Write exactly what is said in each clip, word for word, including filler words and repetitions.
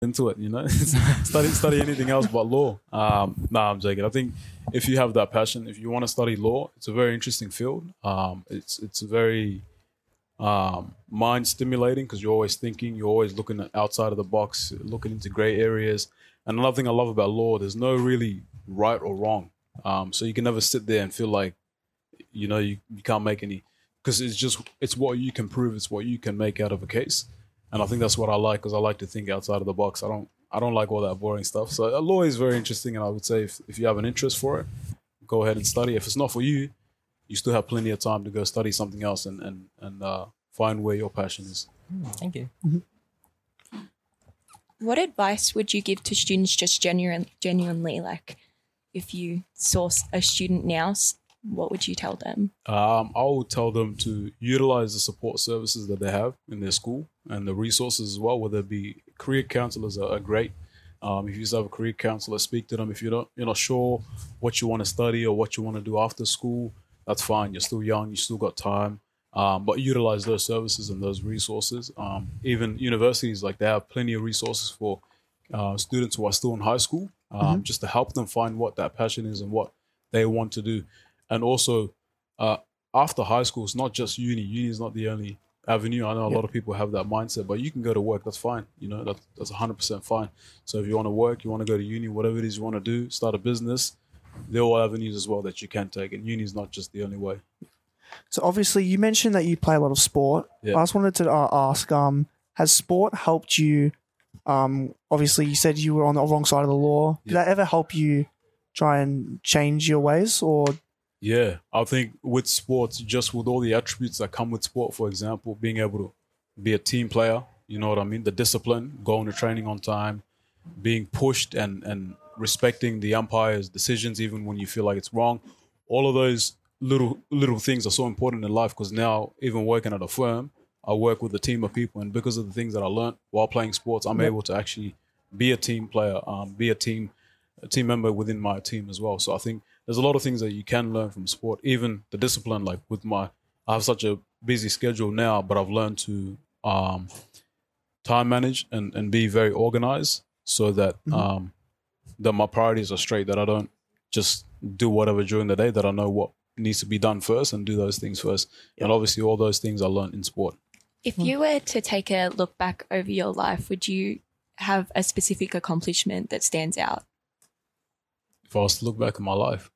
into it, you know, study study anything else but law. Um, nah, I'm joking. I think if you have that passion, if you want to study law, it's a very interesting field. Um, it's it's very um, mind stimulating because you're always thinking, you're always looking at outside of the box, looking into gray areas. And another thing I love about law, there's no really right or wrong. Um, so you can never sit there and feel like, you know, you, you can't make any, because it's just, it's what you can prove, it's what you can make out of a case. And I think that's what I like, because I like to think outside of the box. I don't, I don't like all that boring stuff. So uh, law is very interesting, and I would say if, if you have an interest for it, go ahead and study. If it's not for you, you still have plenty of time to go study something else and and and uh, find where your passion is. Thank you. Mm-hmm. What advice would you give to students just genuine, genuinely, like if you saw a student now, what would you tell them? Um, I would tell them to utilize the support services that they have in their school and the resources as well, whether it be career counselors are, are great. Um, if you just have a career counselor, speak to them. If you're not, you're not sure what you want to study or what you want to do after school, that's fine. You're still young. You still got time. Um, but utilize those services and those resources. Um, even universities, like they have plenty of resources for uh, students who are still in high school, um, mm-hmm. just to help them find what that passion is and what they want to do. And also, uh, after high school, it's not just uni. Uni is not the only avenue. I know a yep. lot of people have that mindset, but you can go to work. That's fine. You know, that, that's one hundred percent fine. So if you want to work, you want to go to uni, whatever it is you want to do, start a business, there are all avenues as well that you can take. And uni is not just the only way. So obviously, you mentioned that you play a lot of sport. Yep. I just wanted to uh, ask, um, has sport helped you? Um, obviously, you said you were on the wrong side of the law. Did yep. that ever help you try and change your ways, or? Yeah, I think with sports, just with all the attributes that come with sport, for example, being able to be a team player, you know what I mean? The discipline, going to training on time, being pushed and, and respecting the umpire's decisions, even when you feel like it's wrong. All of those little little things are so important in life, because now, even working at a firm, I work with a team of people. And because of the things that I learned while playing sports, I'm yep. able to actually be a team player, um, be a team a team member within my team as well. So I think there's a lot of things that you can learn from sport, even the discipline. Like with my, I have such a busy schedule now, but I've learned to um, time manage and, and be very organized so that mm-hmm. um, that my priorities are straight, that I don't just do whatever during the day, that I know what needs to be done first and do those things first. Yep. And obviously all those things I learned in sport. If you were to take a look back over your life, would you have a specific accomplishment that stands out? If I was to look back at my life,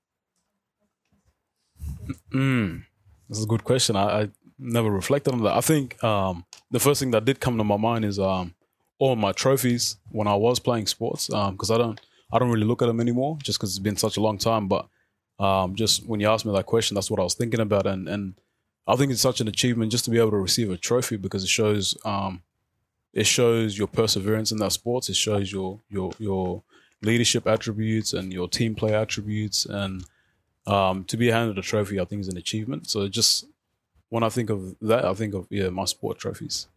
mm, that's a good question. I, I never reflected on that. I think um, the first thing that did come to my mind is um, all my trophies when I was playing sports, because um, I don't, I don't really look at them anymore, just because it's been such a long time. But um, just when you asked me that question, that's what I was thinking about, and and I think it's such an achievement just to be able to receive a trophy, because it shows um, it shows your perseverance in that sports. It shows your your your leadership attributes and your team play attributes, and um, to be handed a trophy, I think, is an achievement. So just when I think of that, I think of yeah my sport trophies.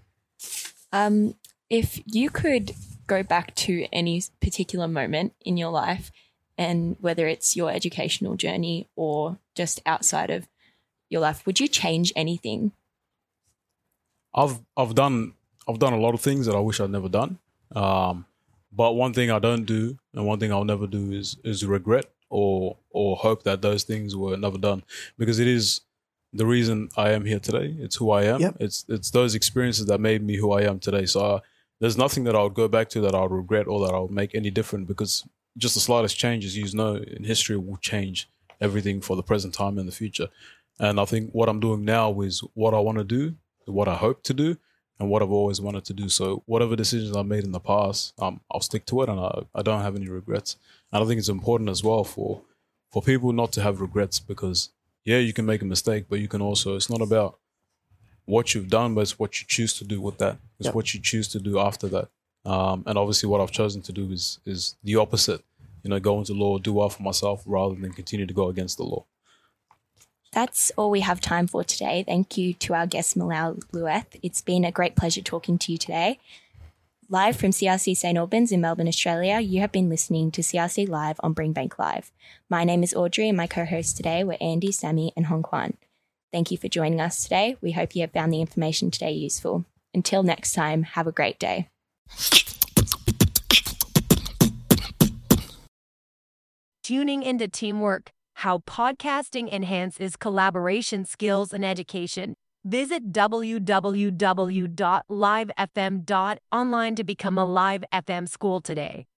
Um, if you could go back to any particular moment in your life, and whether it's your educational journey or just outside of your life, would you change anything? I've I've done I've done a lot of things that I wish I'd never done. Um, But one thing I don't do, and one thing I'll never do, is is regret or or hope that those things were never done, because it is the reason I am here today. It's who I am. Yep. It's it's those experiences that made me who I am today. So uh, there's nothing that I would go back to that I would regret or that I would make any different, because just the slightest change, as you know, in history will change everything for the present time and the future. And I think what I'm doing now is what I want to do, what I hope to do, and what I've always wanted to do. So whatever decisions I made in the past, um, I'll stick to it, and I, I don't have any regrets. And I think it's important as well for for people not to have regrets, because, yeah, you can make a mistake, but you can also, it's not about what you've done, but it's what you choose to do with that. It's yep. what you choose to do after that. Um, and obviously what I've chosen to do is is the opposite, you know, go into law, do well for myself rather than continue to go against the law. That's all we have time for today. Thank you to our guest, Milal Lueth. It's been a great pleasure talking to you today. Live from C R C Saint Albans in Melbourne, Australia, you have been listening to C R C Live on Bringbank Live. My name is Audrey, and my co-hosts today were Andy, Sammy and Hong Kwan. Thank you for joining us today. We hope you have found the information today useful. Until next time, have a great day. tuning into teamwork, how podcasting enhances collaboration skills and education. Visit w w w dot live f m dot online to become a Live F M school today.